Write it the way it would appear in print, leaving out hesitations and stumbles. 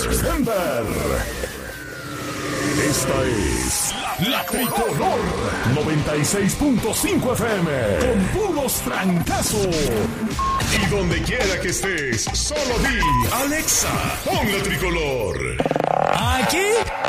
Denver. Esta es la Tricolor 96.5 FM con puros trancazos. Y donde quiera que estés, solo di Alexa, pon la Tricolor. Aquí